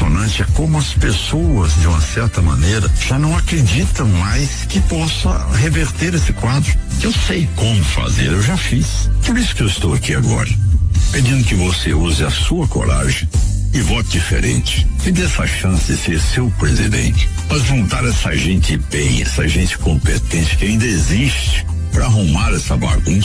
impressionante é como as pessoas, de uma certa maneira, já não acreditam mais que possa reverter esse quadro. Eu sei como fazer, eu já fiz. Por isso que eu estou aqui agora, pedindo que você use a sua coragem e vote diferente. Me dê essa chance de ser seu presidente. Nós juntar essa gente bem, essa gente competente que ainda existe para arrumar essa bagunça.